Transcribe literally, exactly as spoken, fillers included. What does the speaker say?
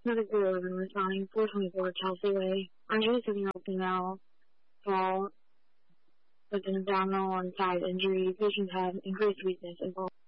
Medical urban responding four twenty-four Chelsea Way. Injury sitting up female fall with an abdominal and side injury. Patients have increased weakness and fall.